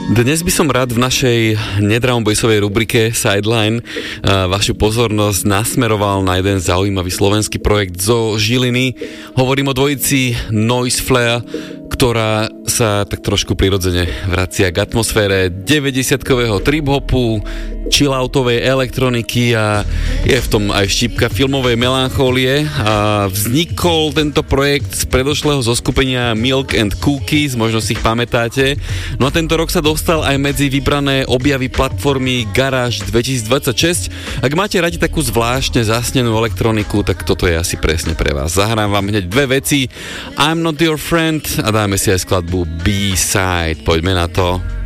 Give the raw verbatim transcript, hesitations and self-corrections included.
Dnes by som rád v našej nedramobojsovej rubrike Sideline vašu pozornosť nasmeroval na jeden zaujímavý slovenský projekt zo Žiliny. Hovorím o dvojici Noise Flare, ktorá sa tak trošku prirodzene vracia k atmosfére deväťdesiatkového trip-hopu, chilloutovej elektroniky a je v tom aj štípka filmovej melanchólie. A vznikol tento projekt z predošlého zoskupenia Milk and Cookies, možno si ich pamätáte. No a tento rok sa dostal aj medzi vybrané objavy platformy Garage dvetisícdvadsaťšesť. Ak máte radi takú zvláštne zasnenú elektroniku, tak toto je asi presne pre vás. Zahrám vám hneď dve veci. I'm Not Your Friend a dáme si aj skladbu B-Side. Poďme na to.